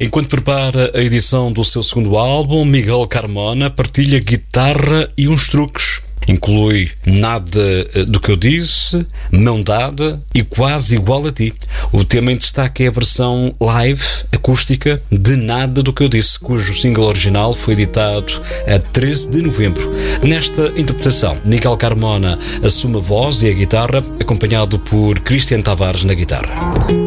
Enquanto prepara a edição do seu segundo álbum, Miguel Carmona partilha guitarra e uns truques. Inclui Nada do que eu disse, Mão dada e Quase igual a ti. O tema em destaque é a versão live acústica de Nada do que eu disse, cujo single original foi editado a 13 de novembro. Nesta interpretação, Miguel Carmona assume a voz e a guitarra, acompanhado por Cristian Tavares na guitarra.